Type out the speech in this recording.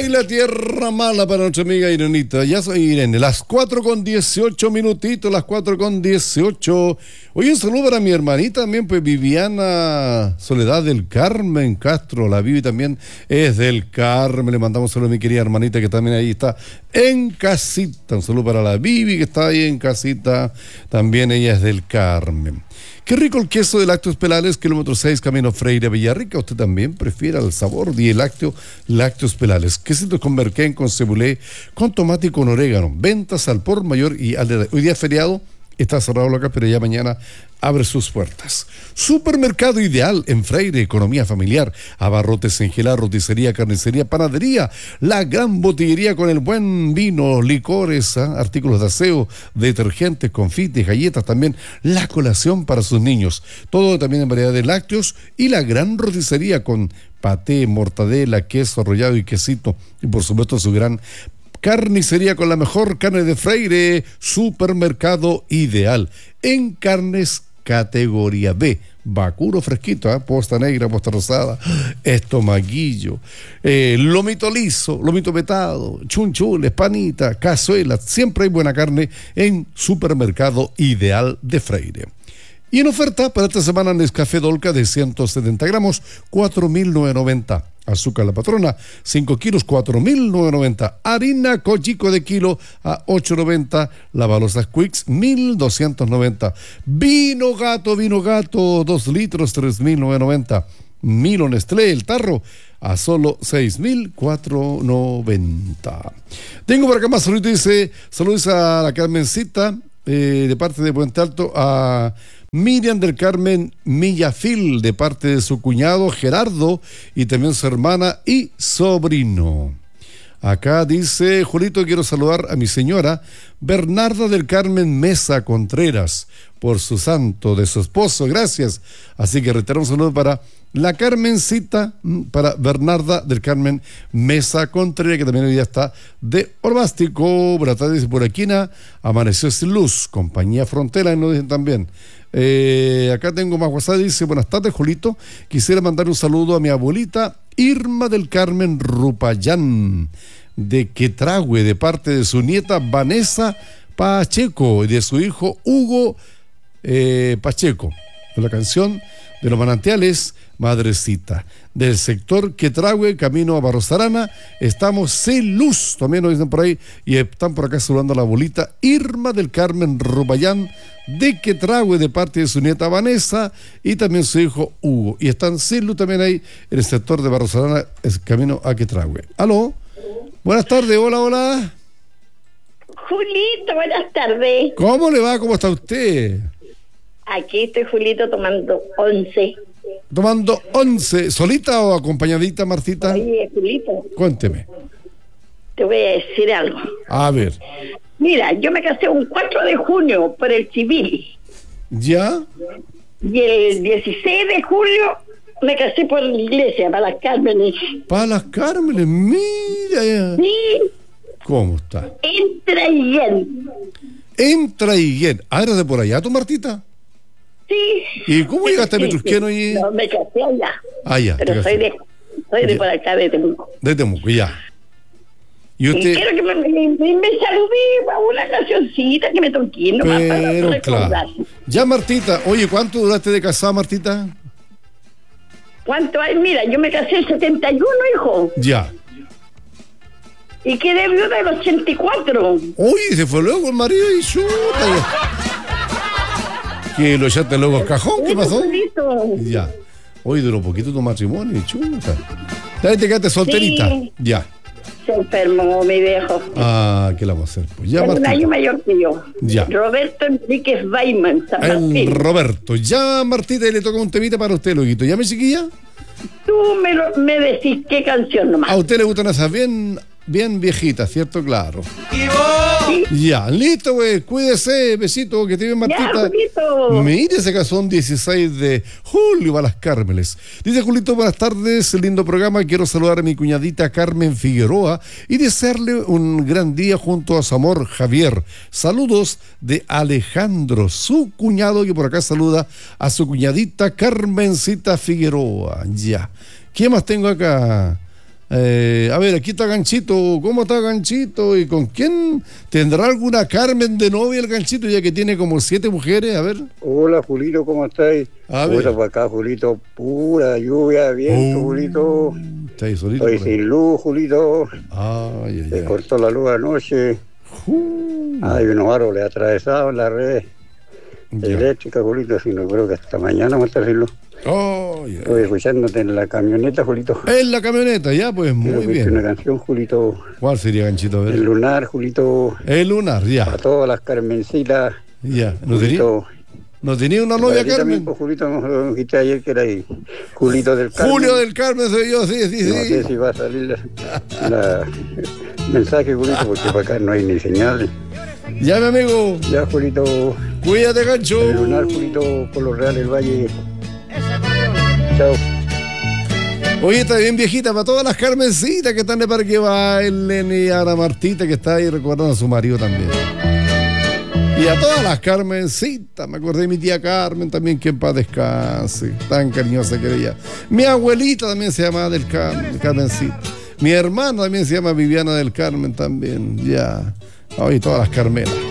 y la tierra mala para nuestra amiga Irenita. Ya soy Irene, las 4:18 minutitos, las 4:18. Oye, un saludo para mi hermanita también, pues Viviana Soledad del Carmen Castro. La Vivi también es del Carmen. Le mandamos un saludo a mi querida hermanita que también ahí está en casita. Un saludo para la Vivi que está ahí en casita. También ella es del Carmen. Qué rico el queso de Lácteos Pelales, kilómetro 6, camino Freire Villarrica. Usted también prefiere el sabor de Lácteos Pelales. Quesitos con merquén, con cebulé, con tomate y con orégano. Ventas al por mayor y al detalle. Hoy día es feriado, está cerrado acá, pero ya mañana abre sus puertas. Supermercado Ideal en Freire, economía familiar, abarrotes en gelá, roticería, carnicería, panadería, la gran botillería con el buen vino, licores, artículos de aseo, detergentes, confites, galletas, también la colación para sus niños. Todo también en variedad de lácteos y la gran roticería con paté, mortadela, queso arrollado y quesito y por supuesto su gran carnicería con la mejor carne de Freire. Supermercado Ideal en carnes categoría B, vacuno fresquito, posta negra, posta rosada, estomaguillo, lomito liso, lomito vetado, chunchules, panita, cazuelas. Siempre hay buena carne en Supermercado Ideal de Freire. Y en oferta para esta semana Nescafé Dolca de 170 gramos, 4.990. Azúcar La Patrona, 5 kilos, 4.990. Harina Cochico de kilo a 8.90. Lavalosas Quicks, 1.290. Vino Gato, 2 litros, 3.990. Milo Nestlé, el tarro, a solo 6.490. Tengo por acá más saludos, dice, saludos a la Carmencita, de parte de Puente Alto, a Miriam del Carmen Millafil, de parte de su cuñado Gerardo y también su hermana y sobrino. Acá dice, Julito, quiero saludar a mi señora Bernarda del Carmen Mesa Contreras por su santo de su esposo, gracias. Así que reitero un saludo para la Carmencita, para Bernarda del Carmen Mesa Contreras, que también hoy día está de Orbástico. Buenas tardes, por aquí amaneció sin luz, compañía Frontera, y nos dicen también. Acá tengo más WhatsApp, dice, buenas tardes, Julito, quisiera mandar un saludo a mi abuelita Irma del Carmen Rupayán de Quetrahue, de parte de su nieta Vanessa Pacheco y de su hijo Hugo Pacheco, con la canción de los manantiales Madrecita. Del sector Quetrahue, camino a Barros Arana, estamos sin luz, también nos dicen por ahí, y están por acá saludando a la abuelita Irma del Carmen Rupayán de Quetrahue, de parte de su nieta Vanessa y también su hijo Hugo, y están sin luz también ahí en el sector de Barros Arana, es camino a Quetrahue. Aló, buenas tardes, hola. Julito, buenas tardes. ¿Cómo le va? ¿Cómo está usted? Aquí estoy, Julito, tomando 11. Tomando 11, ¿solita o acompañadita, Martita? Oye, Julito, Cuénteme. te voy a decir algo. A ver. Mira, yo me casé un 4 de junio por el civil. ¿Ya? Y el 16 de julio me casé por la iglesia, para las Cármenes. Para las Cármenes, mira. Sí. ¿Cómo está? Entra y bien. Entra y bien. Ah, ¿eres de por allá, tú, Martita? Sí. ¿Y cómo llegaste a Petrusqueno y...? No, me casé allá. Ah, ya. Pero soy de por acá, de Temuco. De Temuco, ya. ¿Y usted? Y quiero que me saludé a una cancioncita que me toqué, no más para Pero, recordar. claro. Ya, Martita. Oye, ¿cuánto duraste de casada, Martita? ¿Cuánto hay? Mira, yo me casé en 71, hijo. Ya. Y quedé viuda en 84. Uy, se fue luego el marido y chuta. ¿Que lo echaste luego al cajón? ¿Qué pasó? Ya. Hoy duró poquito tu matrimonio, chuta. ¿Te quedaste solterita? Sí. Ya. Se enfermó mi viejo. Ah, ¿qué le vamos a hacer? Pues ya, Es un Martita. año mayor que yo. Ya. Roberto Enríquez Baiman, San El Martín. Roberto. Ya, Martita, y le toca un temita para usted, loguito. ¿Ya, mi chiquilla? Tú me decís qué canción nomás. A usted le gustan esas bien viejitas, ¿cierto? Claro. ¿Sí? Ya, listo, güey. Cuídese, besito, que te bien, Martita. Ya, Julito. Mire, se casó un 16 de julio a las Cármenes. Dice Julito, buenas tardes, lindo programa. Quiero saludar a mi cuñadita Carmen Figueroa y desearle un gran día junto a su amor Javier. Saludos de Alejandro, su cuñado, que por acá saluda a su cuñadita Carmencita Figueroa. Ya. ¿Qué más tengo acá? A ver, aquí está Ganchito. ¿Cómo está Ganchito? ¿Y con quién? ¿Tendrá alguna Carmen de novia el Ganchito, ya que tiene como 7 mujeres? A ver. Hola, Julito, ¿cómo estáis? A ver. Puta, por acá, Julito, pura lluvia, viento, Julito. Está ahí solito. Estoy sin luz, Julito. Ay, ay, Se ay. cortó la luz anoche. Hay unos árboles atravesados en la red Ya. eléctrica, Julito, si no creo que hasta mañana vamos a estar sin luz. Ay, Estoy escuchándote en la camioneta, Julito. en la camioneta, ya, pues muy Quiero pedirte una bien. canción, Julito. ¿Cuál sería, Ganchito? A ver. El lunar, Julito. El lunar, Para ya. todas las Carmencitas. Ya. ¿No tenía, Julito. no tenía una Para novia, ti también, Carmen? pues, Julito, me dijiste ayer que era ahí. Julito del Carmen. Julio del Carmen soy yo, sí, sí, No sé sí. si va a salir mensaje, Julito, porque para acá no hay ni señales. Ya, mi amigo. Ya, Julito, Cuídate, Gancho. el lunar, Julito, por los Reales del Valle. Chao. Oye, está bien viejita para todas las Carmencitas que están de Parque Bailen y a la Martita que está ahí recordando a su marido también. Y a todas las Carmencitas, me acordé de mi tía Carmen también, que en paz descanse, tan cariñosa que era ella. Mi abuelita también se llamaba del Carmen, Carmencita. Mi hermana también se llama Viviana del Carmen también, ya. Oye, todas las Carmelas.